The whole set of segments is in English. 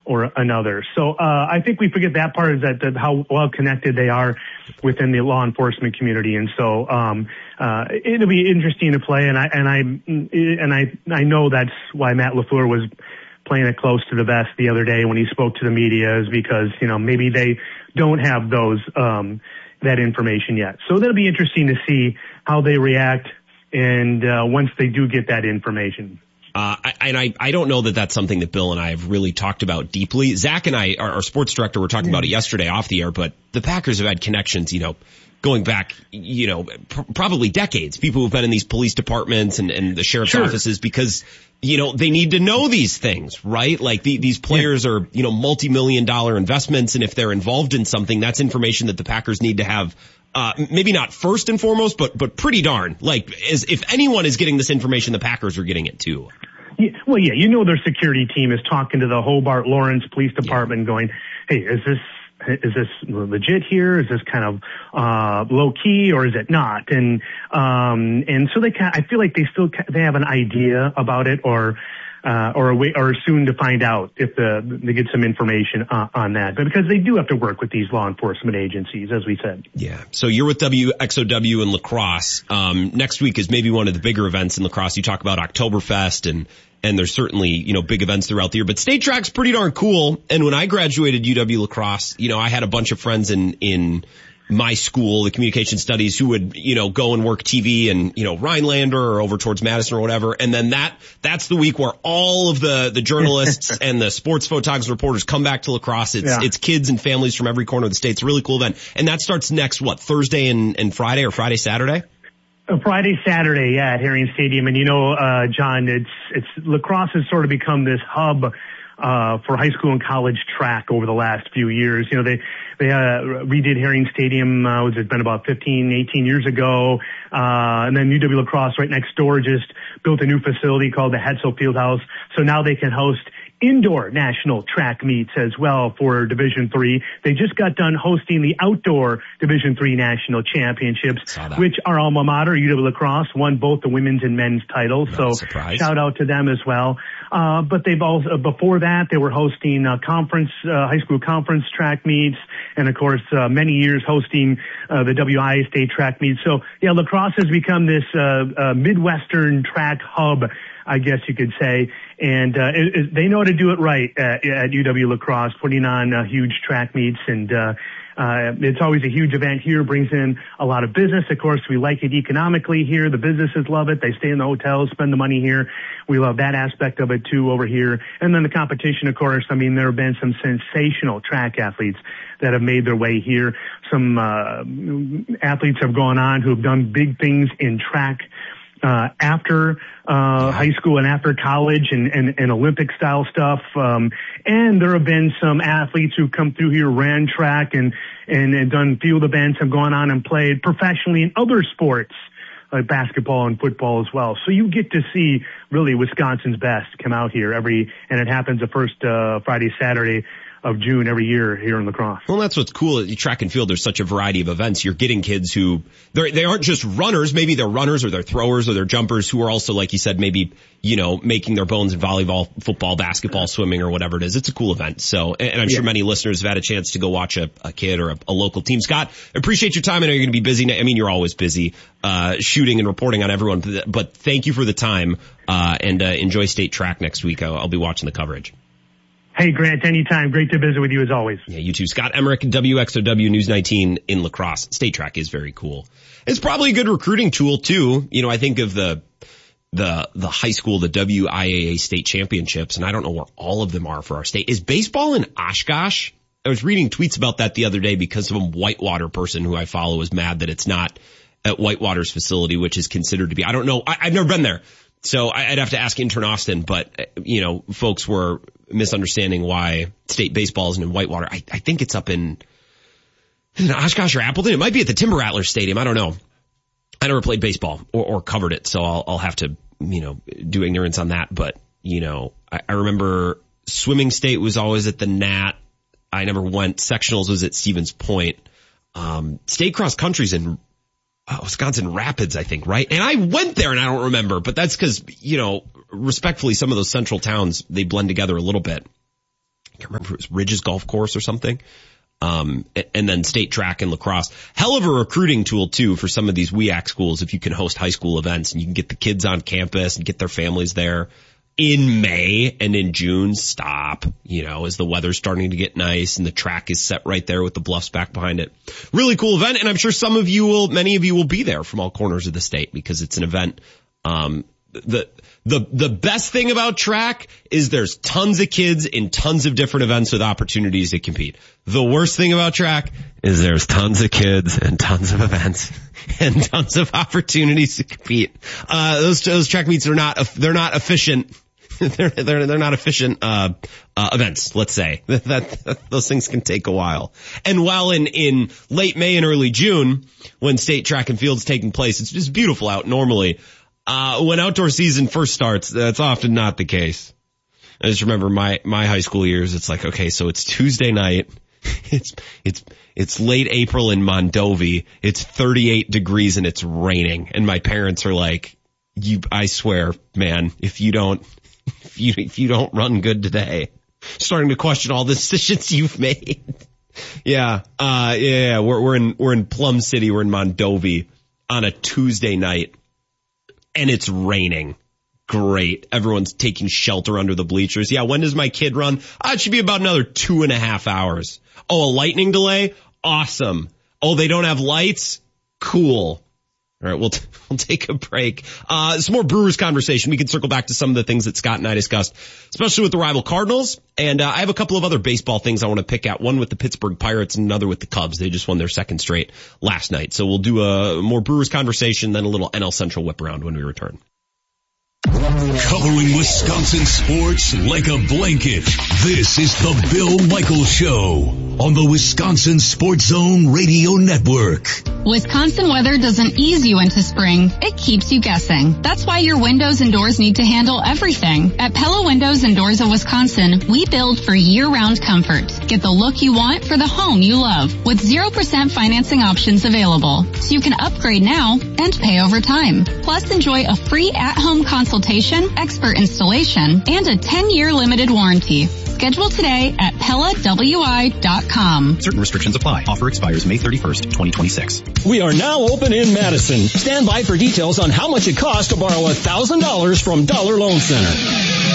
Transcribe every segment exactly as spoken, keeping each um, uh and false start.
or another. So uh, I think we forget that part, is that, that how well connected they are within the law enforcement community. And so um, uh, it'll be interesting to play. And I and I and I I know that's why Matt LaFleur was playing it close to the vest the other day when he spoke to the media, is because, you know, maybe they don't have those um, that information yet. So that'll be interesting to see how they react, and uh, once they do get that information. Uh, I, and I, I don't know that that's something that Bill and I have really talked about deeply. Zach and I, our, our sports director, were talking about it yesterday off the air, but the Packers have had connections, you know, going back, you know, pr- probably decades. People who've been in these police departments and, and the sheriff's sure. offices, because, you know, they need to know these things, right? Like the, these players yeah. are, you know, multi-million dollar investments. And if they're involved in something, that's information that the Packers need to have. Uh, maybe not first and foremost, but, but pretty darn. Like, as if anyone is getting this information, the Packers are getting it too. Yeah, well, yeah, you know, their security team is talking to the Hobart Lawrence Police Department, yeah. going, "Hey, is this is this legit here? Is this kind of uh, low key, or is it not?" And um, and so they, I feel like they still they have an idea about it, or. Uh, or a way, or soon to find out if the, they get some information uh, on that. But because they do have to work with these law enforcement agencies, as we said. Yeah. So you're with W X O W in La Crosse. Um, next week is maybe one of the bigger events in La Crosse. You talk about Oktoberfest, and, and there's certainly, you know, big events throughout the year, but State Track's pretty darn cool. And when I graduated U W La Crosse, you know, I had a bunch of friends in, in, my school, the communication studies, who would, you know, go and work T V and, you know, Rhinelander or over towards Madison or whatever. And then that, that's the week where all of the, the journalists and the sports photographers, reporters come back to La Crosse. It's, yeah. it's kids and families from every corner of the state. It's a really cool event. And that starts next, what, Thursday and, and Friday, or Friday, Saturday? Friday, Saturday, yeah, at Herring Stadium. And you know, uh, John, it's, it's, La Crosse has sort of become this hub, uh, for high school and college track over the last few years. You know, they, They uh, redid Herring Stadium, uh, it's been about fifteen, eighteen years ago. Uh, and then U W La Crosse right next door just built a new facility called the Hetzel Fieldhouse. So now they can host indoor national track meets as well for Division three. They just got done hosting the outdoor Division three national championships, which our alma mater, U W La Crosse, won both the women's and men's titles. Not so shout out to them as well. Uh, but they've also, before that, they were hosting uh, conference, uh, high school conference track meets, and of course, uh, many years hosting uh, the W I A state track meets. So yeah, La Crosse has become this uh, uh, Midwestern track hub, I guess you could say. And uh, it, it, they know how to do it right at, at U W La Crosse, putting on uh, huge track meets. And uh, uh, it's always a huge event here, brings in a lot of business. Of course, we like it economically here. The businesses love it. They stay in the hotels, spend the money here. We love that aspect of it, too, over here. And then the competition, of course. I mean, there have been some sensational track athletes that have made their way here. Some uh, athletes have gone on who have done big things in track Uh, after, uh, high school and after college, and, and, and Olympic style stuff. Um, and there have been some athletes who come through here, ran track and, and, and done field events, have gone on and played professionally in other sports like basketball and football as well. So you get to see really Wisconsin's best come out here every, and it happens the first, uh, Friday, Saturday of June every year here in La Crosse. Well, that's what's cool at track and field. There's such a variety of events. You're getting kids who, they're, they aren't just runners. Maybe they're runners or they're throwers or they're jumpers who are also, like you said, maybe, you know, making their bones in volleyball, football, basketball, swimming, or whatever it is. It's a cool event. So, and I'm yeah. sure many listeners have had a chance to go watch a, a kid or a, a local team. Scott, appreciate your time. I know you're going to be busy. I mean, you're always busy, uh, shooting and reporting on everyone, but thank you for the time, uh, and, uh, enjoy state track next week. I'll, I'll be watching the coverage. Hey, Grant, anytime. Great to visit with you as always. Yeah, you too. Scott Emmerich, W X O W News nineteen in La Crosse. State track is very cool. It's probably a good recruiting tool too. You know, I think of the, the, the high school, the W I A A state championships, and I don't know where all of them are for our state. Is baseball in Oshkosh? I was reading tweets about that the other day because some Whitewater person who I follow was mad that it's not at Whitewater's facility, which is considered to be, I don't know. I, I've never been there. So I'd have to ask intern Austin, but, you know, folks were misunderstanding why state baseball isn't in Whitewater. I, I think it's up in, in Oshkosh or Appleton. It might be at the Timber Rattlers Stadium. I don't know. I never played baseball or, or covered it, so I'll, I'll have to, you know, do ignorance on that. But, you know, I, I remember swimming state was always at the Nat. I never went. Sectionals was at Stevens Point. Um, state cross country's in Uh, Wisconsin Rapids, I think, right? And I went there and I don't remember, but that's because, you know, respectfully, some of those central towns, they blend together a little bit. can't remember if it was Ridges Golf Course or something. Um, and then state track and lacrosse. Hell of a recruiting tool too for some of these W E A C schools if you can host high school events and you can get the kids on campus and get their families there in May and in June. Stop, you know, as the weather's starting to get nice and the track is set right there with the bluffs back behind it. Really cool event. And I'm sure some of you will, many of you will be there from all corners of the state because it's an event. Um, the, the, the best thing about track is there's tons of kids in tons of different events with opportunities to compete. The worst thing about track is there's tons of kids and tons of events and tons of opportunities to compete. Uh, those, those track meets are not, they're not efficient. they're, they're, they're not efficient, uh, uh, events, let's say. That, that, those things can take a while. And while in, in late May and early June, when state track and field's taking place, it's just beautiful out normally. Uh, when outdoor season first starts, that's often not the case. I just remember my, my high school years. It's like, okay, so it's Tuesday night. It's, it's, it's late April in Mondovi. It's thirty-eight degrees and it's raining. And my parents are like, you, I swear, man, if you don't, if you, if you don't run good today, starting to question all the decisions you've made. yeah. Uh, yeah, we're, we're in, we're in Plum City. We're in Mondovi on a Tuesday night. And it's raining. Great. Everyone's taking shelter under the bleachers. Yeah, when does my kid run? Oh, it should be about another two and a half hours. Oh, a lightning delay? Awesome. Oh, they don't have lights? Cool. All right, we'll, t- we'll take a break. Uh, some more Brewers conversation. We can circle back to some of the things that Scott and I discussed, especially with the rival Cardinals. And uh, I have a couple of other baseball things I want to pick at, one with the Pittsburgh Pirates and another with the Cubs. They just won their second straight last night. So we'll do a more Brewers conversation, then a little N L Central whip around when we return. Covering Wisconsin sports like a blanket. This is the Bill Michaels Show on the Wisconsin Sports Zone Radio Network. Wisconsin weather doesn't ease you into spring. It keeps you guessing. That's why your windows and doors need to handle everything. At Pella Windows and Doors of Wisconsin, we build for year-round comfort. Get the look you want for the home you love with zero percent financing options available. So you can upgrade now and pay over time. Plus, enjoy a free at-home consultation, expert installation, and a ten-year limited warranty. Schedule today at Pella W I dot com. Certain restrictions apply. Offer expires May thirty-first, twenty twenty-six. We are now open in Madison. Stand by for details on how much it costs to borrow one thousand dollars from Dollar Loan Center.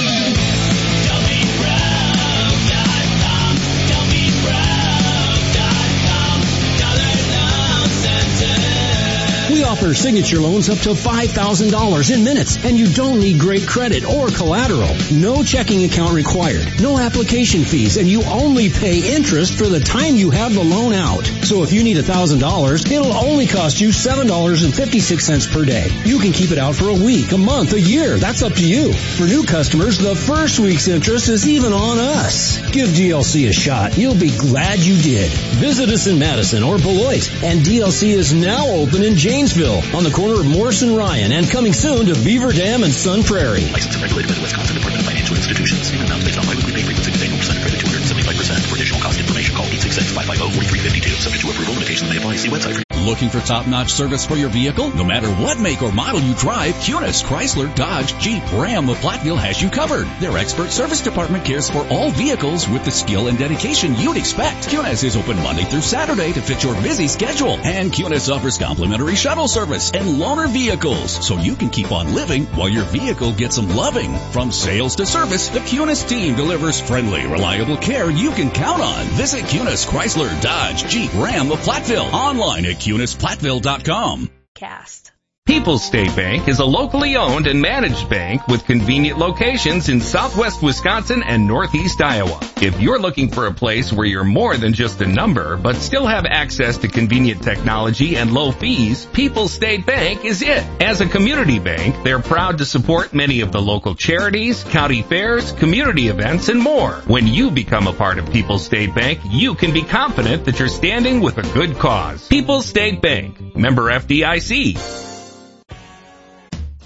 We offer signature loans up to five thousand dollars in minutes, and you don't need great credit or collateral. No checking account required, no application fees, and you only pay interest for the time you have the loan out. So if you need one thousand dollars, it'll only cost you seven dollars and fifty-six cents per day. You can keep it out for a week, a month, a year. That's up to you. For new customers, the first week's interest is even on us. Give D L C a shot. You'll be glad you did. Visit us in Madison or Beloit, and D L C is now open in Janesville on the corner of Morse and Ryan, and coming soon to Beaver Dam and Sun Prairie. Licensed and regulated by the Wisconsin Department of Financial Institutions. Payment amounts based on biweekly pay frequency with annual percent credit two hundred seventy-five percent. For additional cost information, call eight six six, five five zero, four three five two. Subject to approval, limitations may apply. See website for Looking for top-notch service for your vehicle? No matter what make or model you drive, Kunis, Chrysler, Dodge, Jeep, Ram of Platteville has you covered. Their expert service department cares for all vehicles with the skill and dedication you'd expect. Kunis is open Monday through Saturday to fit your busy schedule. And Kunis offers complimentary shuttle service and loaner vehicles, so you can keep on living while your vehicle gets some loving. From sales to service, the Kunis team delivers friendly, reliable care you can count on. Visit Kunis, Chrysler, Dodge, Jeep, Ram of Platteville. Online at Kunis Platteville dot com. Cast. People's State Bank is a locally owned and managed bank with convenient locations in southwest Wisconsin and northeast Iowa. If you're looking for a place where you're more than just a number, but still have access to convenient technology and low fees, People's State Bank is it. As a community bank, they're proud to support many of the local charities, county fairs, community events, and more. When you become a part of People's State Bank, you can be confident that you're standing with a good cause. People's State Bank, member F D I C.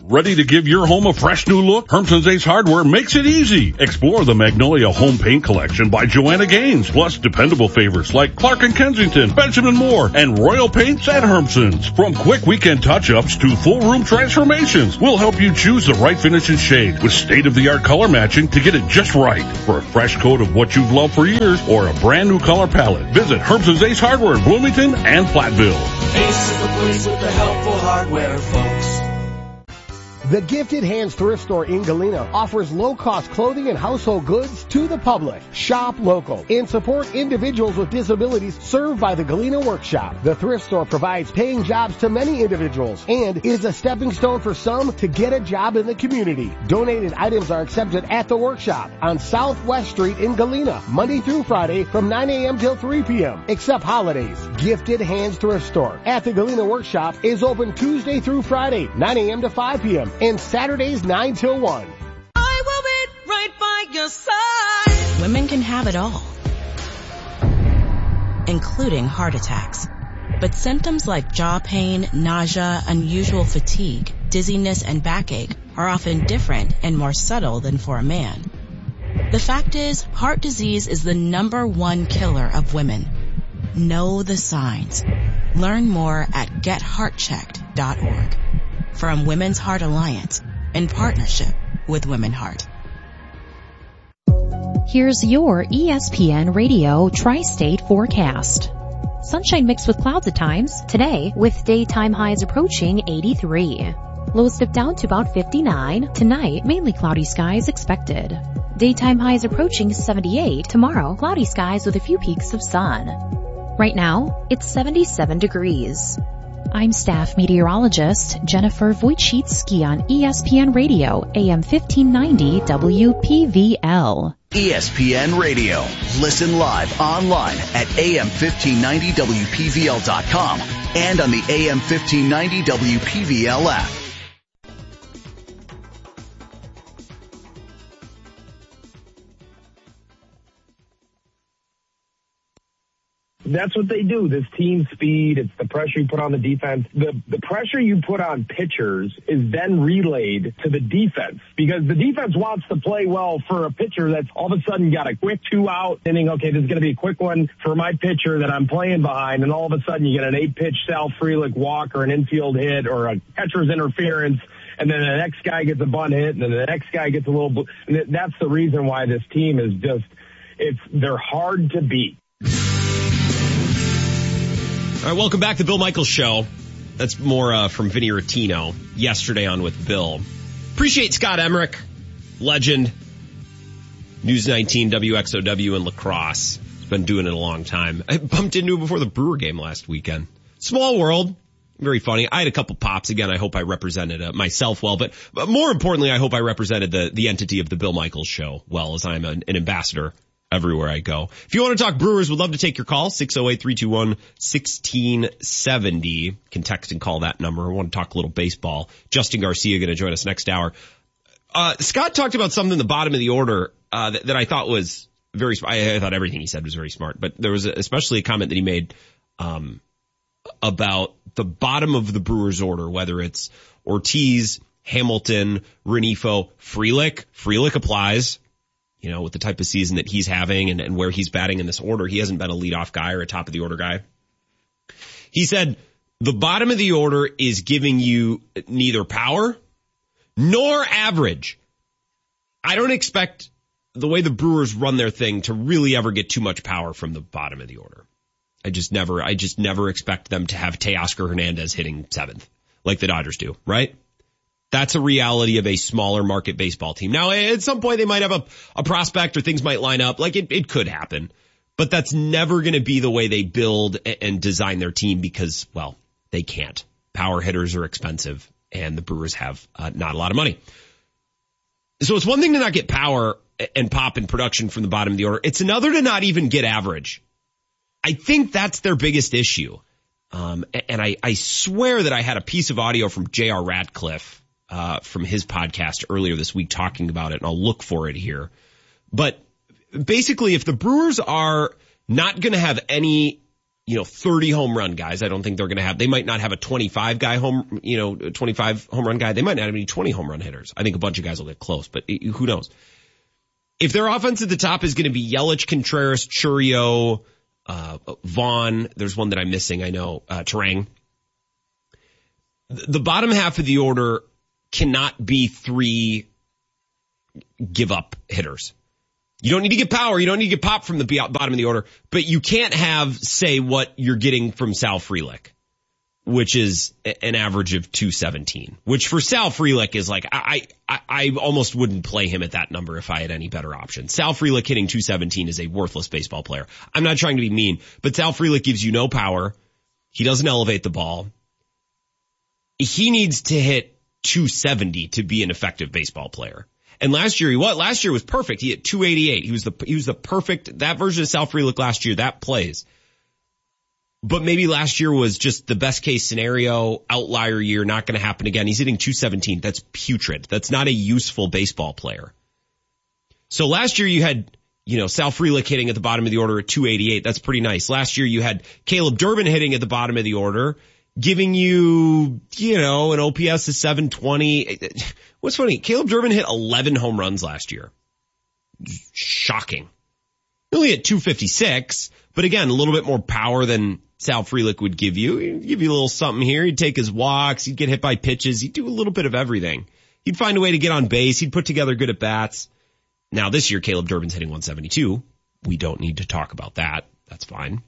Ready to give your home a fresh new look? Hermson's Ace Hardware makes it easy. Explore the Magnolia Home Paint Collection by Joanna Gaines, plus dependable favorites like Clark and Kensington, Benjamin Moore, and Royal Paints at Hermson's. From quick weekend touch-ups to full room transformations, we'll help you choose the right finish and shade with state-of-the-art color matching to get it just right. For a fresh coat of what you've loved for years or a brand new color palette, visit Hermson's Ace Hardware in Bloomington and Platteville. Ace is the place with the helpful hardware, folks. The Gifted Hands Thrift Store in Galena offers low-cost clothing and household goods to the public. Shop local and support individuals with disabilities served by the Galena Workshop. The thrift store provides paying jobs to many individuals and is a stepping stone for some to get a job in the community. Donated items are accepted at the workshop on Southwest Street in Galena, Monday through Friday from nine a.m. till three p.m. except holidays. Gifted Hands Thrift Store at the Galena Workshop is open Tuesday through Friday, nine a.m. to five p.m. and Saturdays nine till one. I will be right by your side. Women can have it all, including heart attacks. But symptoms like jaw pain, nausea, unusual fatigue, dizziness, and backache are often different and more subtle than for a man. The fact is, heart disease is the number one killer of women. Know the signs. Learn more at get heart checked dot org. From Women's Heart Alliance, in partnership with Women Heart. Here's your E S P N Radio Tri-State forecast. Sunshine mixed with clouds at times today, with daytime highs approaching eighty-three. Lows dip down to about fifty-nine. Tonight, mainly cloudy skies expected. Daytime highs approaching seventy-eight. Tomorrow, cloudy skies with a few peaks of sun. Right now, it's seventy-seven degrees. I'm staff meteorologist Jennifer Wojcicki on E S P N Radio, A M fifteen ninety W P V L. E S P N Radio. Listen live online at A M fifteen ninety W P V L dot com and on the A M fifteen ninety W P V L app. That's what they do. This team speed, it's the pressure you put on the defense. The the pressure you put on pitchers is then relayed to the defense because the defense wants to play well for a pitcher that's all of a sudden got a quick two-out inning. Okay, this is going to be a quick one for my pitcher that I'm playing behind, and all of a sudden you get an eight-pitch Sal Frelick walk or an infield hit or a catcher's interference, and then the next guy gets a bunt hit, and then the next guy gets a little – and that's the reason why this team is just – it's they're hard to beat. All right, welcome back to the Bill Michaels Show. That's more uh, from Vinny Rottino yesterday on with Bill. Appreciate Scott Emmerich, legend, News nineteen W X O W in La Crosse. He's been doing it a long time. I bumped into him before the Brewer game last weekend. Small world, very funny. I had a couple pops. Again, I hope I represented uh, myself well, but, but more importantly, I hope I represented the, the entity of the Bill Michaels Show well, as I'm an, an ambassador everywhere I go. If you want to talk Brewers, we'd love to take your call, six oh eight, three two one, one six seven oh. You can text and call that number. I want to talk a little baseball. Justin Garcia going to join us next hour. Uh, Scott talked about something in the bottom of the order uh, that, that I thought was very smart. I, I thought everything he said was very smart, but there was a, especially a comment that he made um, about the bottom of the Brewers order, whether it's Ortiz, Hamilton, Renifo, Frelick. Frelick applies. You know, with the type of season that he's having and, and where he's batting in this order, he hasn't been a leadoff guy or a top of the order guy. He said, the bottom of the order is giving you neither power nor average. I don't expect the way the Brewers run their thing to really ever get too much power from the bottom of the order. I just never, I just never expect them to have Teoscar Hernandez hitting seventh like the Dodgers do, right? That's a reality of a smaller market baseball team. Now, at some point, they might have a, a prospect or things might line up. Like, it, it could happen. But that's never going to be the way they build and design their team because, well, they can't. Power hitters are expensive, and the Brewers have uh, not a lot of money. So it's one thing to not get power and pop in production from the bottom of the order. It's another to not even get average. I think that's their biggest issue. Um, and I, I swear that I had a piece of audio from J R Radcliffe Uh, from his podcast earlier this week talking about it, and I'll look for it here. But basically, if the Brewers are not going to have any you know, thirty home run guys. I don't think they're going to have, they might not have a twenty-five guy home, you know, twenty-five home run guy. They might not have any twenty home run hitters. I think a bunch of guys will get close, but who knows? If their offense at the top is going to be Yelich, Contreras, Churio, uh, Vaughn, there's one that I'm missing, I know, uh, Terang. The bottom half of the order cannot be three give up hitters. You don't need to get power. You don't need to get pop from the bottom of the order, but you can't have, say, what you're getting from Sal Frelick, which is an average of two seventeen, which for Sal Frelick is like, I, I, I almost wouldn't play him at that number if I had any better options. Sal Frelick hitting two seventeen is a worthless baseball player. I'm not trying to be mean, but Sal Frelick gives you no power. He doesn't elevate the ball. He needs to hit two seventy to be an effective baseball player. And last year he what? Last year was perfect. He hit two eighty-eight. He was the, he was the perfect, that version of Sal Frelick last year, that plays. But maybe last year was just the best case scenario, outlier year, not going to happen again. He's hitting two seventeen. That's putrid. That's not a useful baseball player. So last year you had, you know, Sal Frelick hitting at the bottom of the order at two eighty-eight. That's pretty nice. Last year you had Caleb Durbin hitting at the bottom of the order, giving you, you know, an O P S of seven twenty. What's funny, Caleb Durbin hit eleven home runs last year. Shocking. He only hit two fifty-six, but again, a little bit more power than Sal Frelick would give you. He'd give you a little something here. He'd take his walks. He'd get hit by pitches. He'd do a little bit of everything. He'd find a way to get on base. He'd put together good at bats. Now this year, Caleb Durbin's hitting one seventy-two. We don't need to talk about that. That's fine.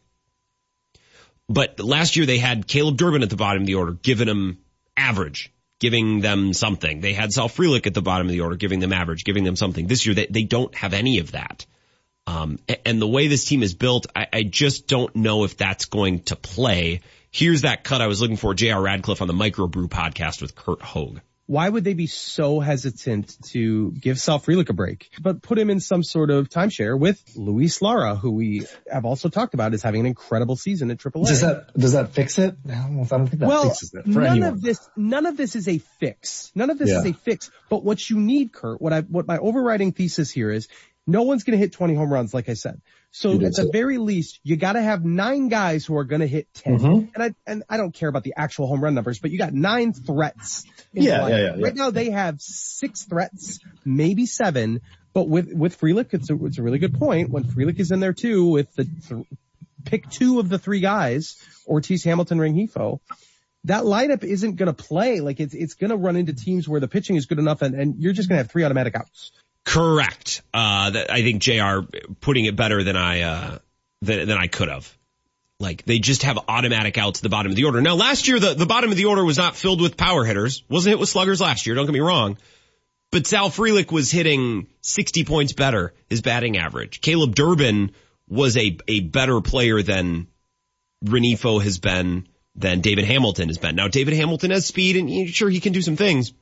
But last year they had Caleb Durbin at the bottom of the order, giving him average, giving them something. They had Sal Frelick at the bottom of the order, giving them average, giving them something. This year they, they don't have any of that. Um, and the way this team is built, I, I just don't know if that's going to play. Here's that cut I was looking for, J R Radcliffe on the Microbrew podcast with Kurt Hogue. Why would they be so hesitant to give Sal Frelick a break, but put him in some sort of timeshare with Luis Lara, who we have also talked about as having an incredible season at triple A? Does that, does that fix it? I don't think that well, fixes it for none anyone. of this, none of this is a fix. None of this Yeah. is a fix. But what you need, Kurt, what I, what my overriding thesis here is, no one's going to hit twenty home runs, like I said. So at the very least, you got to have nine guys who are going to hit ten. Mm-hmm. And I and I don't care about the actual home run numbers, but you got nine threats. In Yeah, the lineup. yeah, yeah, yeah. Right now they have six threats, maybe seven. But with with Frelick, it's a, it's a really good point. When Frelick is in there too, with the th- pick two of the three guys, Ortiz, Hamilton, Rengifo, that lineup isn't going to play. Like it's it's going to run into teams where the pitching is good enough, and, and you're just going to have three automatic outs. Correct. Uh, that, I think J R putting it better than I, uh, than, than I could have. Like, they just have automatic outs at the bottom of the order. Now, last year, the, the bottom of the order was not filled with power hitters. Wasn't hit with sluggers last year, don't get me wrong. But Sal Frelick was hitting sixty points better, his batting average. Caleb Durbin was a, a better player than Rengifo has been, than David Hamilton has been. Now, David Hamilton has speed, and sure, he can do some things.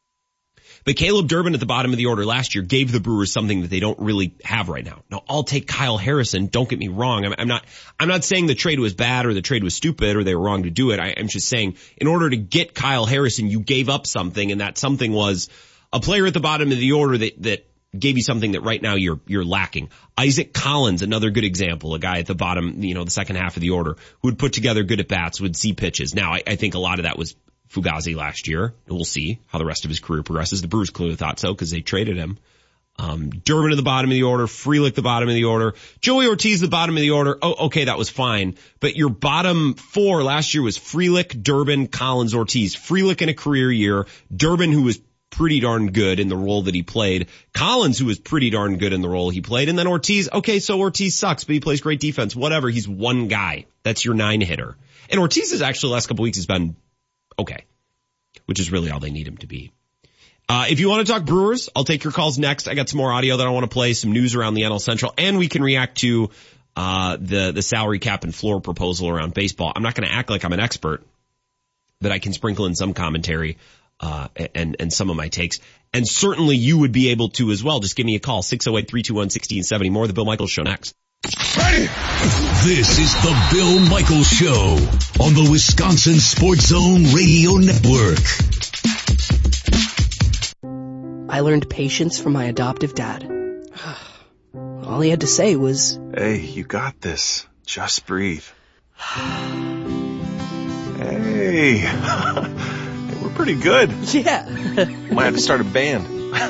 But Caleb Durbin at the bottom of the order last year gave the Brewers something that they don't really have right now. Now, I'll take Kyle Harrison. Don't get me wrong. I'm, I'm not, I'm not saying the trade was bad or the trade was stupid or they were wrong to do it. I, I'm just saying in order to get Kyle Harrison, you gave up something, and that something was a player at the bottom of the order that, that gave you something that right now you're, you're lacking. Isaac Collins, another good example, a guy at the bottom, you know, the second half of the order who would put together good at bats, would see pitches. Now, I, I think a lot of that was Fugazi last year. We'll see how the rest of his career progresses. The Brewers clearly thought so because they traded him. Um, Durbin at the bottom of the order, Frelick the bottom of the order, Joey Ortiz the bottom of the order. Oh, okay, that was fine. But your bottom four last year was Frelick, Durbin, Collins, Ortiz. Frelick in a career year, Durbin who was pretty darn good in the role that he played, Collins who was pretty darn good in the role he played, and then Ortiz. Okay, so Ortiz sucks, but he plays great defense. Whatever, he's one guy. That's your nine hitter. And Ortiz has actually the last couple weeks has been okay, which is really all they need him to be. Uh, if you want to talk Brewers, I'll take your calls next. I got some more audio that I want to play, some news around the N L Central, and we can react to uh the the salary cap and floor proposal around baseball. I'm not going to act like I'm an expert, but I can sprinkle in some commentary uh and and some of my takes. And certainly you would be able to as well. Just give me a call, six oh eight, three two one, one six seven oh. More of the Bill Michaels Show next. Ready? This is the Bill Michaels Show on the Wisconsin Sports Zone Radio Network. I learned patience from my adoptive dad. All he had to say was, "Hey, you got this. Just breathe." Hey, we're pretty good. Yeah. Might have to start a band.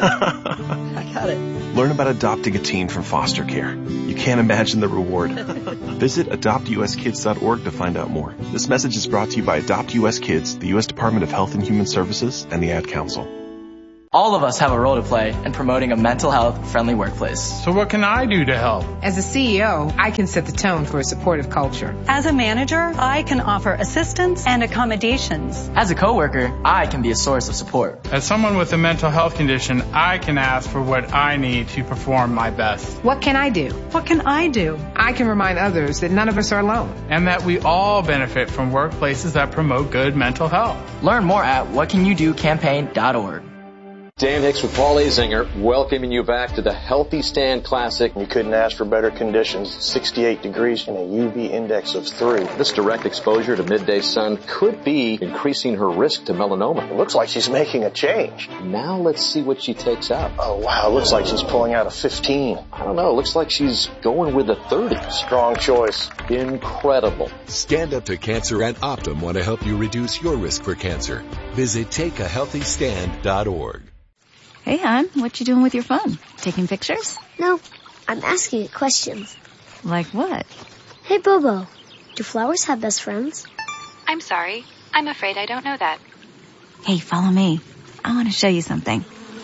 I got it. Learn about adopting a teen from foster care. You can't imagine the reward. Visit adopt u s kids dot org to find out more. This message is brought to you by Adopt U S Kids, the U S Department of Health and Human Services, and the Ad Council. All of us have a role to play in promoting a mental health friendly workplace. So what can I do to help? As a C E O, I can set the tone for a supportive culture. As a manager, I can offer assistance and accommodations. As a coworker, I can be a source of support. As someone with a mental health condition, I can ask for what I need to perform my best. What can I do? What can I do? I can remind others that none of us are alone. And that we all benefit from workplaces that promote good mental health. Learn more at what can you do campaign dot org. Dan Hicks with Paul Azinger, welcoming you back to the Healthy Stand Classic. You couldn't ask for better conditions. sixty-eight degrees and a U V index of three. This direct exposure to midday sun could be increasing her risk to melanoma. It looks like she's making a change. Now let's see what she takes out. Oh, wow. It looks like she's pulling out a fifteen. I don't know. It looks like she's going with a thirty. Strong choice. Incredible. Stand Up to Cancer and Optum want to help you reduce your risk for cancer. Visit take a healthy stand dot org. Hey, hon, what you doing with your phone? Taking pictures? No, I'm asking it questions. Like what? Hey, Bobo, do flowers have best friends? I'm sorry. I'm afraid I don't know that. Hey, follow me. I want to show you something.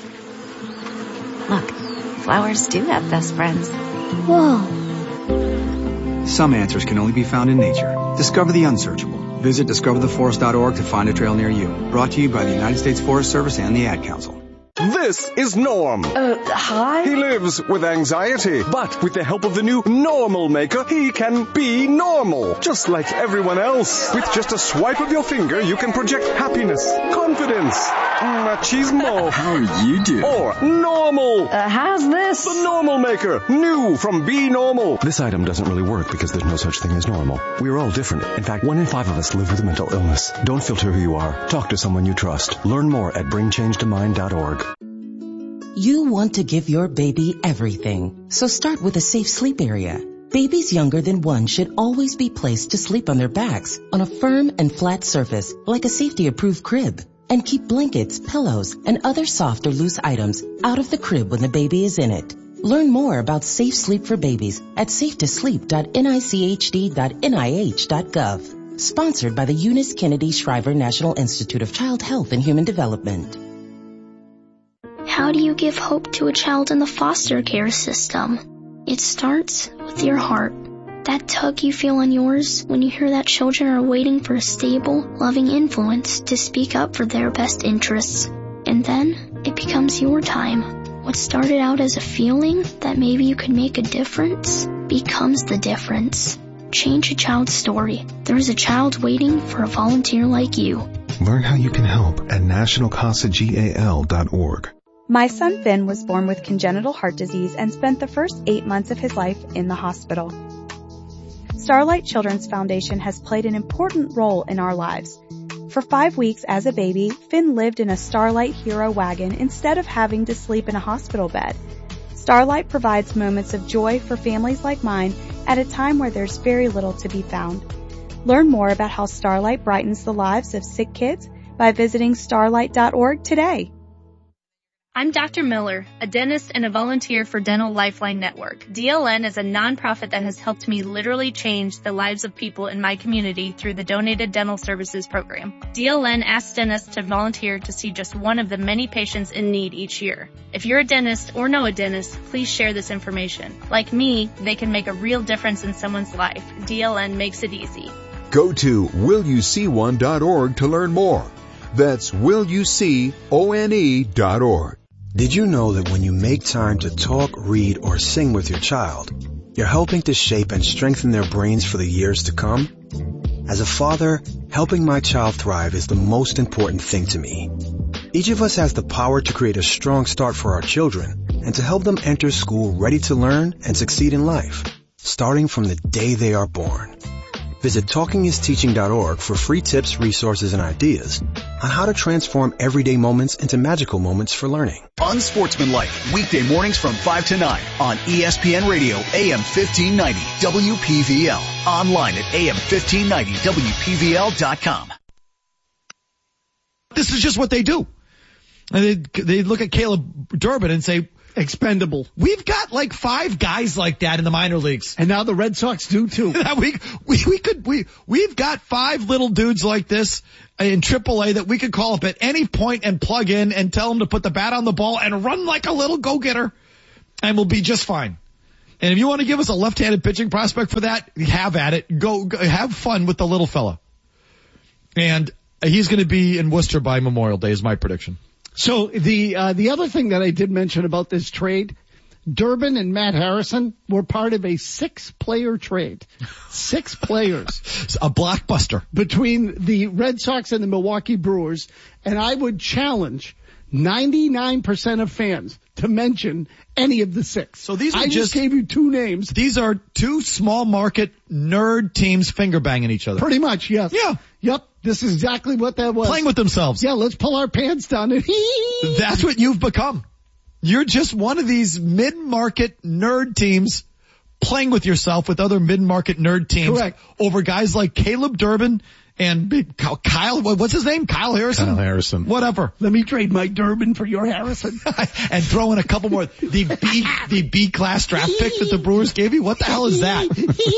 Look, flowers do have best friends. Whoa. Some answers can only be found in nature. Discover the unsearchable. Visit discover the forest dot org to find a trail near you. Brought to you by the United States Forest Service and the Ad Council. This is Norm. Uh, hi? He lives with anxiety, but with the help of the new Normal Maker, he can be normal, just like everyone else. With just a swipe of your finger, you can project happiness, confidence, machismo. How are you doing? Or normal. Uh, how's this? The Normal Maker, new from Be Normal. This item doesn't really work because there's no such thing as normal. We're all different. In fact, one in five of us live with a mental illness. Don't filter who you are. Talk to someone you trust. Learn more at bring change to mind dot org. You want to give your baby everything, so start with a safe sleep area. Babies younger than one should always be placed to sleep on their backs on a firm and flat surface like a safety-approved crib. And keep blankets, pillows, and other soft or loose items out of the crib when the baby is in it. Learn more about safe sleep for babies at safe to sleep dot N I C H D dot N I H dot gov. Sponsored by the Eunice Kennedy Shriver National Institute of Child Health and Human Development. How do you give hope to a child in the foster care system? It starts with your heart. That tug you feel in yours when you hear that children are waiting for a stable, loving influence to speak up for their best interests. And then it becomes your time. What started out as a feeling that maybe you could make a difference becomes the difference. Change a child's story. There is a child waiting for a volunteer like you. Learn how you can help at national casa gal dot org. My son Finn was born with congenital heart disease and spent the first eight months of his life in the hospital. Starlight Children's Foundation has played an important role in our lives. For five weeks as a baby, Finn lived in a Starlight Hero wagon instead of having to sleep in a hospital bed. Starlight provides moments of joy for families like mine at a time where there's very little to be found. Learn more about how Starlight brightens the lives of sick kids by visiting starlight dot org today. I'm Doctor Miller, a dentist and a volunteer for Dental Lifeline Network. D L N is a nonprofit that has helped me literally change the lives of people in my community through the Donated Dental Services program. D L N asks dentists to volunteer to see just one of the many patients in need each year. If you're a dentist or know a dentist, please share this information. Like me, they can make a real difference in someone's life. D L N makes it easy. Go to will you see one dot org to learn more. That's will you see one dot org. Did you know that when you make time to talk, read, or sing with your child, you're helping to shape and strengthen their brains for the years to come? As a father, helping my child thrive is the most important thing to me. Each of us has the power to create a strong start for our children and to help them enter school ready to learn and succeed in life, starting from the day they are born. Visit talking is teaching dot org for free tips, resources, and ideas on how to transform everyday moments into magical moments for learning. Unsportsmanlike, weekday mornings from five to nine on E S P N Radio, A M fifteen ninety, W P V L. Online at A M fifteen ninety W P V L dot com. This is just what they do. And they, they look at Caleb Durbin and say, expendable. We've got like five guys like that in the minor leagues. And now the Red Sox do too. we, we, we could, we, we've got five little dudes like this in triple A that we could call up at any point and plug in and tell them to put the bat on the ball and run like a little go-getter, and we'll be just fine. And if you want to give us a left-handed pitching prospect for that, have at it. Go, go have fun with the little fella. And he's going to be in Worcester by Memorial Day is my prediction. So the uh, the other thing that I did mention about this trade, Durbin and Matt Harrison were part of a six-player trade. Six players. A blockbuster. Between the Red Sox and the Milwaukee Brewers. And I would challenge ninety-nine percent of fans to mention any of the six. So these are I just, just gave you two names. These are two small market nerd teams finger banging each other. Pretty much, yes. Yeah. Yep. This is exactly what that was. Playing with themselves. Yeah, let's pull our pants down and That's what you've become. You're just one of these mid-market nerd teams playing with yourself with other mid-market nerd teams. Correct. Over guys like Caleb Durbin and big Kyle, what's his name? Kyle Harrison? Kyle Harrison. Whatever. Let me trade my Durbin for your Harrison. And throw in a couple more. The B, the B class draft pick that the Brewers gave you? What the hell is that?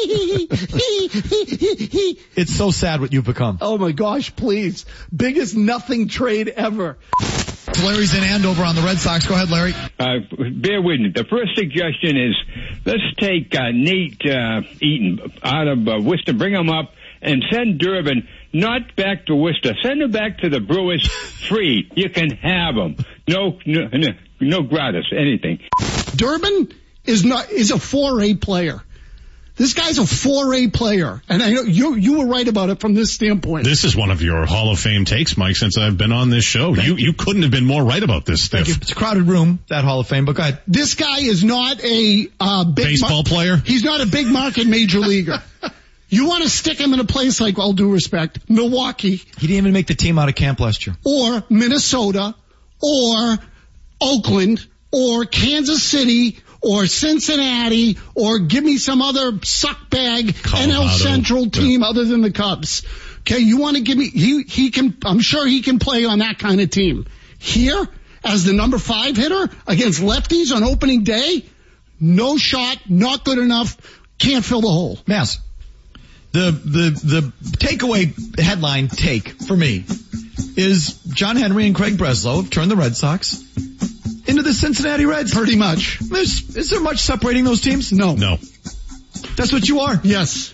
It's so sad what you've become. Oh my gosh, please. Biggest nothing trade ever. Larry's in Andover on the Red Sox. Go ahead, Larry. Uh, bear with me. The first suggestion is let's take uh, Nate uh, Eaton out of uh, Worcester, bring him up, and send Durbin not back to Worcester. Send him back to the Brewers free. You can have him. No, no, no, no gratis, anything. Durbin is not is a four A player. This guy's a four A player, and I know you you were right about it from this standpoint. This is one of your Hall of Fame takes, Mike, since I've been on this show. Thank you you couldn't have been more right about this stuff. It's a crowded room, that Hall of Fame, but go ahead. This guy is not a uh, big baseball mar- player. He's not a big market major leaguer. You want to stick him in a place like, all due respect, Milwaukee. He didn't even make the team out of camp last year. Or Minnesota, or Oakland, or Kansas City, or Cincinnati, or give me some other suckbag N L Central team yeah. other than the Cubs. Okay, you want to give me, he, he can, I'm sure he can play on that kind of team. Here, as the number five hitter against lefties on opening day, no shot, not good enough, can't fill the hole. Mass. The, the, the takeaway headline take for me is John Henry and Craig Breslow have turned the Red Sox into the Cincinnati Reds. Pretty much. Is, is there much separating those teams? No. No. That's what you are? Yes.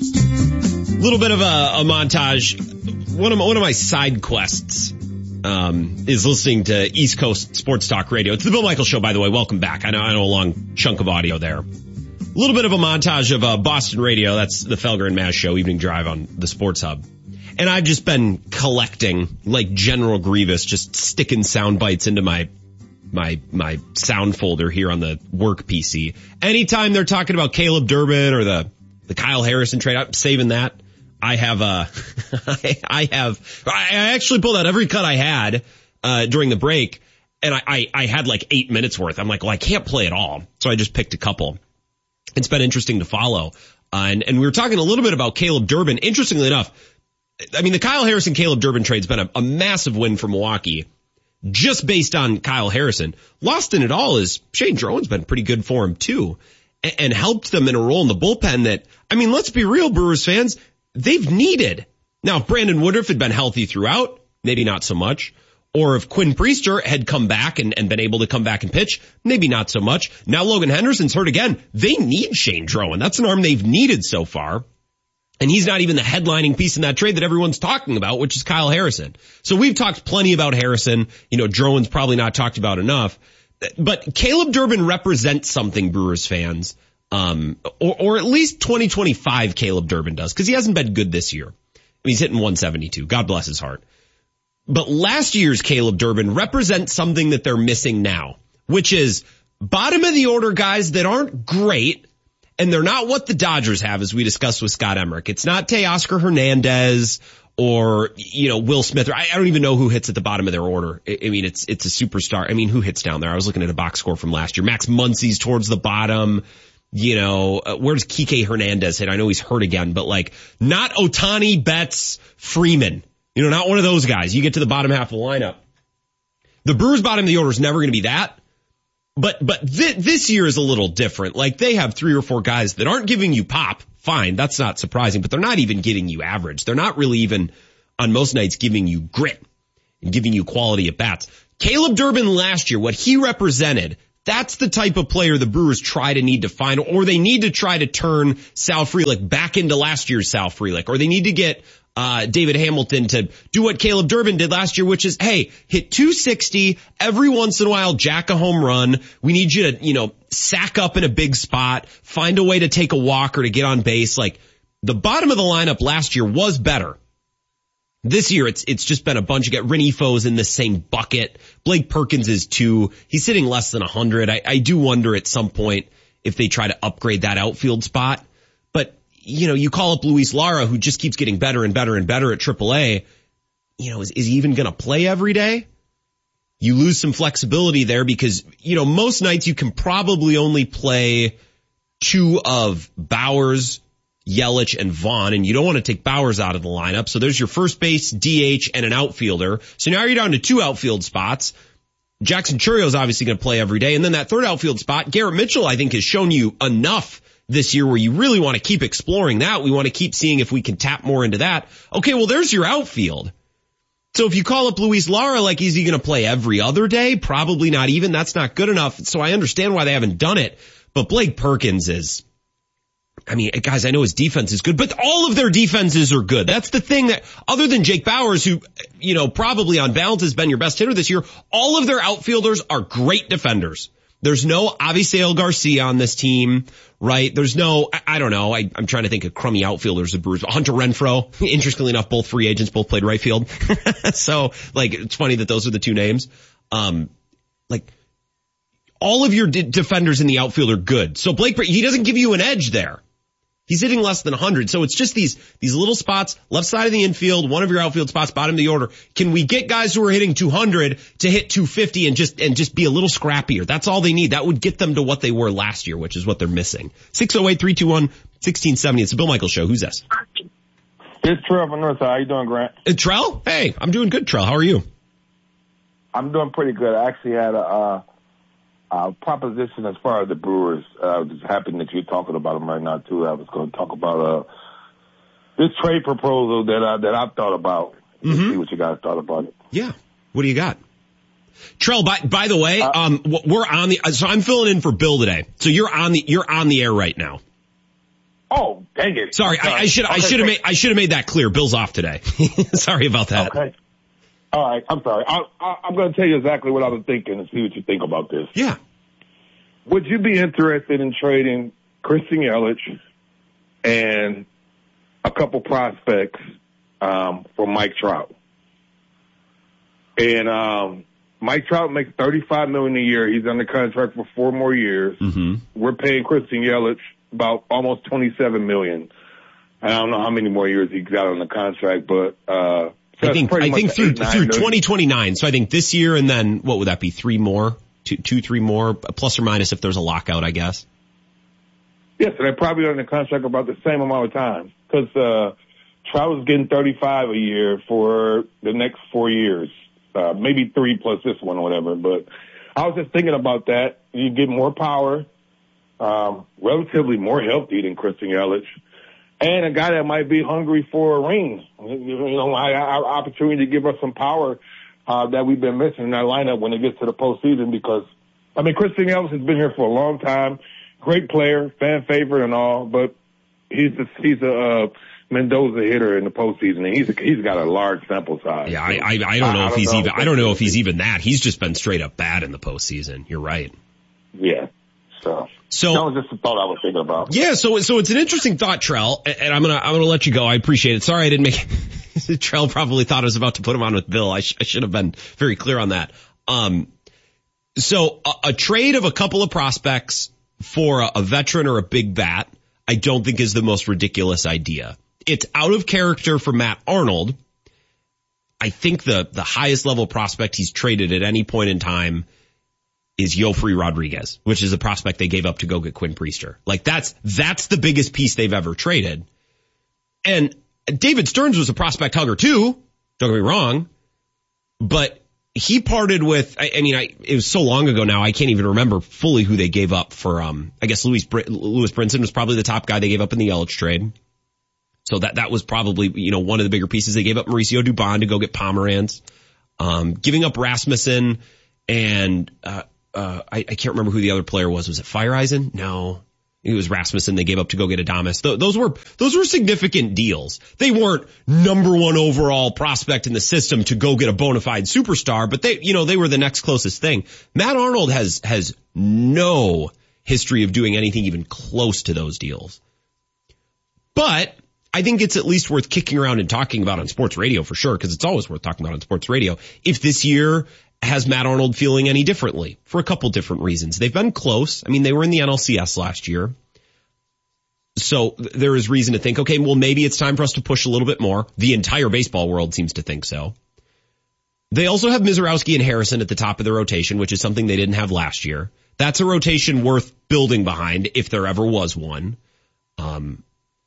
A little bit of a, a montage. One of my, one of my side quests um, is listening to East Coast Sports Talk Radio. It's the Bill Michaels Show, by the way. Welcome back. I know, I know a long chunk of audio there. A little bit of a montage of uh, Boston Radio. That's the Felger and Maz Show, Evening Drive on the Sports Hub. And I've just been collecting, like General Grievous, just sticking sound bites into my my my sound folder here on the work P C. Anytime they're talking about Caleb Durbin or the the Kyle Harrison trade, I'm saving that. I have uh I, I have I actually pulled out every cut I had uh during the break, and I, I I had like eight minutes worth. I'm like, well, I can't play it all, so I just picked a couple. It's been interesting to follow, uh, and and we were talking a little bit about Caleb Durbin. Interestingly enough, I mean, the Kyle Harrison Caleb Durbin trade's been a, a massive win for Milwaukee. Just based on Kyle Harrison. Lost in it all is Shane Drowen's been pretty good for him too, and, and helped them in a role in the bullpen that, I mean, let's be real, Brewers fans, they've needed. Now, if Brandon Woodruff had been healthy throughout, maybe not so much. Or if Quinn Priester had come back and, and been able to come back and pitch, maybe not so much. Now Logan Henderson's hurt again. They need Shane Drowen. That's an arm they've needed so far. And he's not even the headlining piece in that trade that everyone's talking about, which is Kyle Harrison. So we've talked plenty about Harrison. You know, Drowen's probably not talked about enough. But Caleb Durbin represents something, Brewers fans. Um, or, or at least twenty twenty-five Caleb Durbin does, because he hasn't been good this year. I mean, he's hitting one seventy-two. God bless his heart. But last year's Caleb Durbin represents something that they're missing now, which is bottom of the order guys that aren't great and they're not what the Dodgers have, as we discussed with Scott Emmerich. It's not Teoscar Hernandez or, you know, Will Smith. Or I, I don't even know who hits at the bottom of their order. I, I mean, it's it's a superstar. I mean, who hits down there? I was looking at a box score from last year. Max Muncy's towards the bottom. You know, uh, where does Kike Hernandez hit? I know he's hurt again, but like not Ohtani, Betts, Freeman. You know, not one of those guys. You get to the bottom half of the lineup. The Brewers' bottom of the order is never going to be that. But, but th- this year is a little different. Like they have three or four guys that aren't giving you pop. Fine. That's not surprising, but they're not even getting you average. They're not really even on most nights giving you grit and giving you quality at bats. Caleb Durbin last year, what he represented, that's the type of player the Brewers try to need to find, or they need to try to turn Sal Frelick back into last year's Sal Frelick, or they need to get Uh, David Hamilton to do what Caleb Durbin did last year, which is, hey, hit two sixty every once in a while, jack a home run. We need you to, you know, sack up in a big spot, find a way to take a walk or to get on base. Like the bottom of the lineup last year was better. This year, it's it's just been a bunch of get Renifos in the same bucket. Blake Perkins is two. He's hitting less than one hundred. I, I do wonder at some point if they try to upgrade that outfield spot. But you know, you call up Luis Lara, who just keeps getting better and better and better at triple A. You know, is, is he even going to play every day? You lose some flexibility there because, you know, most nights you can probably only play two of Bowers, Yelich, and Vaughn, and you don't want to take Bowers out of the lineup. So there's your first base, D H, and an outfielder. So now you're down to two outfield spots. Jackson Churrio's obviously going to play every day. And then that third outfield spot, Garrett Mitchell, I think, has shown you enough this year where you really want to keep exploring that. We want to keep seeing if we can tap more into that. Okay, well, there's your outfield. So if you call up Luis Lara, like, is he going to play every other day? Probably not even. That's not good enough. So I understand why they haven't done it. But Blake Perkins is, I mean, guys, I know his defense is good, but all of their defenses are good. That's the thing that, other than Jake Bowers, who, you know, probably on balance has been your best hitter this year, all of their outfielders are great defenders. There's no Avisail Garcia on this team, right? There's no, I, I don't know, I, I'm trying to think of crummy outfielders of Brewers. Hunter Renfroe, interestingly enough, both free agents, both played right field. So, like, it's funny that those are the two names. Um, like, all of your d- defenders in the outfield are good. So Blake, he doesn't give you an edge there. He's hitting less than one hundred. So it's just these, these little spots, left side of the infield, one of your outfield spots, bottom of the order. Can we get guys who are hitting two hundred to hit two fifty and just, and just be a little scrappier? That's all they need. That would get them to what they were last year, which is what they're missing. six oh eight, three two one, one six seven oh. It's the Bill Michaels Show. Who's this? It's Trell from Northside. How you doing, Grant? Uh, Trell? Hey, I'm doing good, Trell. How are you? I'm doing pretty good. I actually had a, uh, Uh, proposition as far as the Brewers. Uh, just happy that you're talking about them right now too. I was going to talk about uh, this trade proposal that I that I've thought about. Mm-hmm. See what you guys thought about it. Yeah. What do you got, Trell? By by the way, uh, um, we're on the. So I'm filling in for Bill today. So you're on the you're on the air right now. Oh, dang it! Sorry, I, I should okay, I should have made I should have made that clear. Bill's off today. Sorry about that. Okay. All right, I'm sorry. I, I, I'm going to tell you exactly what I was thinking and see what you think about this. Yeah. Would you be interested in trading Christian Yelich and a couple prospects um, for Mike Trout? And um, Mike Trout makes thirty-five million dollars a year. He's under contract for four more years. Mm-hmm. We're paying Christian Yelich about almost twenty-seven million dollars. I don't know how many more years he's got on the contract, but uh, I think I think through eight, through twenty twenty-nine. So I think this year and then what would that be? Three more, two, two, three more, plus or minus if there's a lockout, I guess. Yes, yeah, so they're probably on the contract about the same amount of time because uh, Trout is getting thirty-five a year for the next four years, uh, maybe three plus this one or whatever. But I was just thinking about that. You get more power, um, relatively more healthy than Christian Yelich. And a guy that might be hungry for a ring, you know, our opportunity to give us some power uh, that we've been missing in our lineup when it gets to the postseason. Because, I mean, Christian Yelich has been here for a long time, great player, fan favorite and all, but he's a, he's a uh, Mendoza hitter in the postseason, and he's a, he's got a large sample size. Yeah, I I, I don't know I, if I he's know even I don't know if he's even that. He's just been straight up bad in the postseason. You're right. Yeah. So, so that was just a thought I was thinking about. Yeah, so so it's an interesting thought, Trell, and I'm gonna I'm gonna let you go. I appreciate it. Sorry I didn't make it. Trell probably thought I was about to put him on with Bill. I, sh- I should have been very clear on that. Um, so a, a trade of a couple of prospects for a, a veteran or a big bat, I don't think is the most ridiculous idea. It's out of character for Matt Arnold. I think the, the highest level prospect he's traded at any point in time is Yofri Rodriguez, which is a prospect they gave up to go get Quinn Priester. Like that's, that's the biggest piece they've ever traded. And David Stearns was a prospect hugger too. Don't get me wrong, but he parted with, I, I mean, I, it was so long ago now, I can't even remember fully who they gave up for, um, I guess Louis, Louis Brinson was probably the top guy they gave up in the Yelich trade. So that, that was probably, you know, one of the bigger pieces. They gave up Mauricio Dubon to go get Pomeranz, um, giving up Rasmussen and, uh, uh, I, I can't remember who the other player was. Was it Fireeisen? No. It was Rasmussen they gave up to go get Adames. Th- those were, those were significant deals. They weren't number one overall prospect in the system to go get a bona fide superstar, but they, you know, they were the next closest thing. Matt Arnold has, has no history of doing anything even close to those deals. But I think it's at least worth kicking around and talking about on sports radio for sure, because it's always worth talking about on sports radio. If this year has Matt Arnold feeling any differently for a couple different reasons. They've been close. I mean, they were in the N L C S last year. So there is reason to think, okay, well, maybe it's time for us to push a little bit more. The entire baseball world seems to think so. They also have Mizorowski and Harrison at the top of the rotation, which is something they didn't have last year. That's a rotation worth building behind if there ever was one. Um,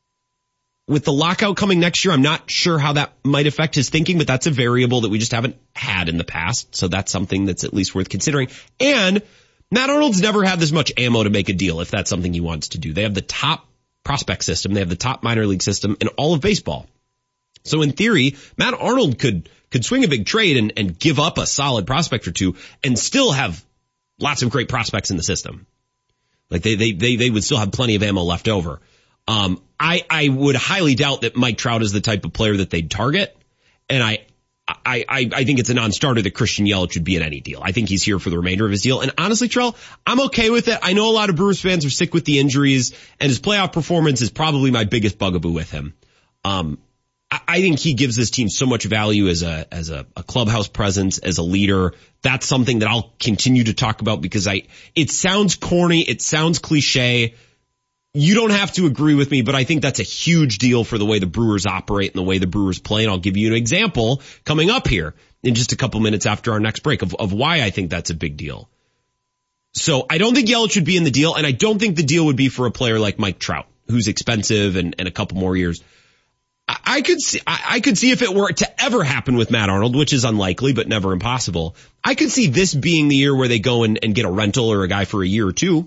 With the lockout coming next year, I'm not sure how that might affect his thinking, but that's a variable that we just haven't had in the past. So that's something that's at least worth considering. And Matt Arnold's never had this much ammo to make a deal if that's something he wants to do. They have the top prospect system. They have the top minor league system in all of baseball. So in theory, Matt Arnold could, could swing a big trade and, and give up a solid prospect or two and still have lots of great prospects in the system. Like they, they, they, they would still have plenty of ammo left over. Um, I, I would highly doubt that Mike Trout is the type of player that they'd target. And I, I, I, I think it's a non-starter that Christian Yelich would be in any deal. I think he's here for the remainder of his deal. And honestly, Trell, I'm okay with it. I know a lot of Brewers fans are sick with the injuries, and his playoff performance is probably my biggest bugaboo with him. Um, I, I think he gives this team so much value as a, as a, a clubhouse presence, as a leader. That's something that I'll continue to talk about because I, it sounds corny. It sounds cliche. You don't have to agree with me, but I think that's a huge deal for the way the Brewers operate and the way the Brewers play. And I'll give you an example coming up here in just a couple minutes after our next break of, of why I think that's a big deal. So I don't think Yelich should be in the deal, and I don't think the deal would be for a player like Mike Trout, who's expensive and, and a couple more years. I, I could see, I, I could see if it were to ever happen with Matt Arnold, which is unlikely, but never impossible. I could see this being the year where they go and, and get a rental or a guy for a year or two.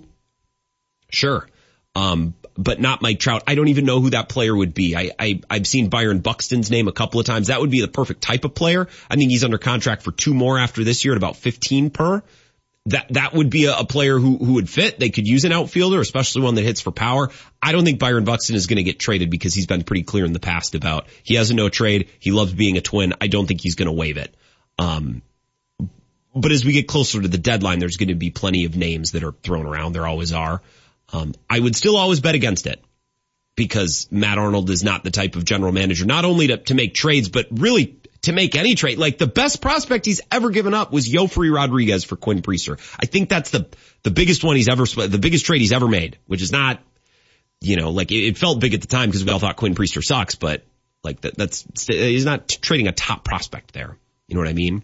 Sure. Um, but not Mike Trout. I don't even know who that player would be. I, I, I've seen Byron Buxton's name a couple of times. That would be the perfect type of player. I think he's under contract for two more after this year at about fifteen per. That, that would be a, a player who, who would fit. They could use an outfielder, especially one that hits for power. I don't think Byron Buxton is going to get traded because he's been pretty clear in the past about he has a no trade. He loves being a Twin. I don't think he's going to waive it. Um, but as we get closer to the deadline, there's going to be plenty of names that are thrown around. There always are. Um, I would still always bet against it because Matt Arnold is not the type of general manager, not only to, to make trades, but really to make any trade. Like the best prospect he's ever given up was Yofri Rodriguez for Quinn Priester. I think that's the, the biggest one he's ever, the biggest trade he's ever made, which is not, you know, like it, it felt big at the time because we all thought Quinn Priester sucks, but like that, that's, he's not trading a top prospect there. You know what I mean?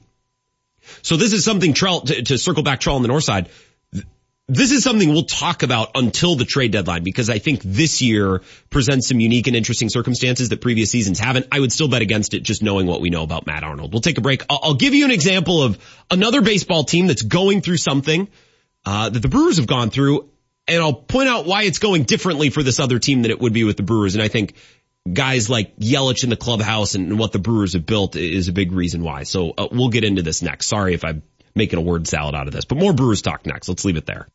So this is something Trell, to, to circle back Trell on the north side. This is something we'll talk about until the trade deadline because I think this year presents some unique and interesting circumstances that previous seasons haven't. I would still bet against it just knowing what we know about Matt Arnold. We'll take a break. I'll, I'll give you an example of another baseball team that's going through something uh, that the Brewers have gone through, and I'll point out why it's going differently for this other team than it would be with the Brewers. And I think guys like Yelich in the clubhouse and what the Brewers have built is a big reason why. So uh, we'll get into this next. Sorry if I'm making a word salad out of this, but more Brewers talk next. Let's leave it there.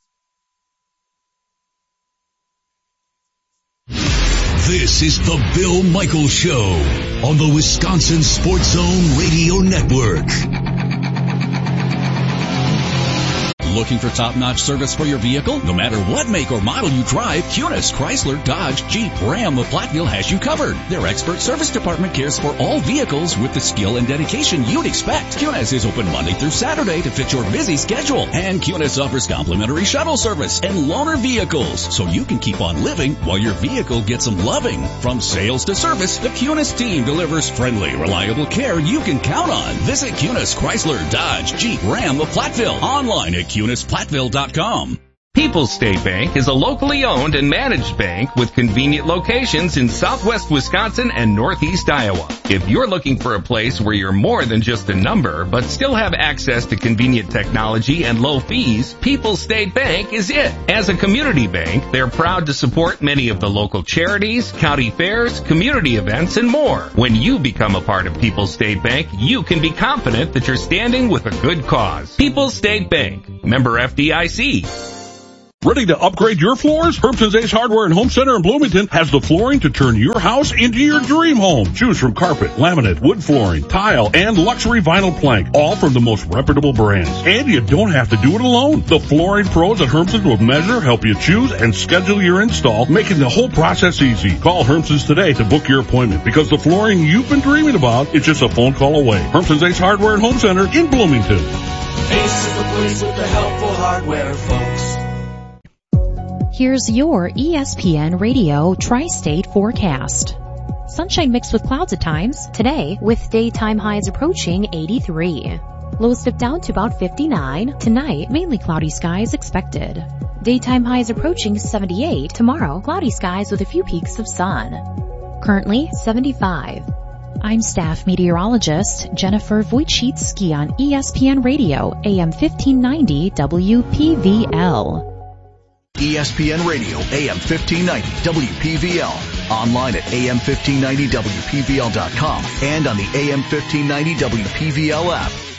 This is the Bill Michaels Show on the Wisconsin Sports Zone Radio Network. Looking for top-notch service for your vehicle? No matter what make or model you drive, Kunis, Chrysler, Dodge, Jeep, Ram of Platteville has you covered. Their expert service department cares for all vehicles with the skill and dedication you'd expect. Kunis is open Monday through Saturday to fit your busy schedule. And Kunis offers complimentary shuttle service and loaner vehicles, so you can keep on living while your vehicle gets some loving. From sales to service, the Kunis team delivers friendly, reliable care you can count on. Visit Kunis, Chrysler, Dodge, Jeep, Ram of Platteville. Online at Kunis Platteville dot com. People's State Bank is a locally owned and managed bank with convenient locations in southwest Wisconsin and northeast Iowa. If you're looking for a place where you're more than just a number, but still have access to convenient technology and low fees, People's State Bank is it. As a community bank, they're proud to support many of the local charities, county fairs, community events, and more. When you become a part of People's State Bank, you can be confident that you're standing with a good cause. People's State Bank, member F D I C. Ready to upgrade your floors? Hermson's Ace Hardware and Home Center in Bloomington has the flooring to turn your house into your dream home. Choose from carpet, laminate, wood flooring, tile, and luxury vinyl plank, all from the most reputable brands. And you don't have to do it alone. The flooring pros at Hermson's will measure, help you choose, and schedule your install, making the whole process easy. Call Hermson's today to book your appointment, because the flooring you've been dreaming about is just a phone call away. Hermson's Ace Hardware and Home Center in Bloomington. Ace is the place with the helpful hardware, folks. Here's your E S P N Radio Tri-State forecast. Sunshine mixed with clouds at times today, with daytime highs approaching eighty-three. Lows dip down to about fifty-nine. Tonight, mainly cloudy skies expected. Daytime highs approaching seventy-eight. Tomorrow, cloudy skies with a few peaks of sun. Currently, seventy-five. I'm staff meteorologist Jennifer Wojcicki on E S P N Radio, A M fifteen ninety W P V L. E S P N Radio, A M fifteen ninety W P V L. Online at A M fifteen ninety W P V L dot com and on the A M fifteen ninety W P V L app.